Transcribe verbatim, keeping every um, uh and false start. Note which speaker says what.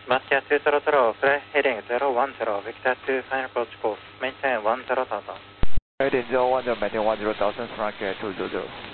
Speaker 1: Mafia two zero zero, fly heading zero one zero, Victor two, final approach course, maintain one zero thousand.
Speaker 2: Heading zero one zero, maintain one zero thousand, Frank two zero zero.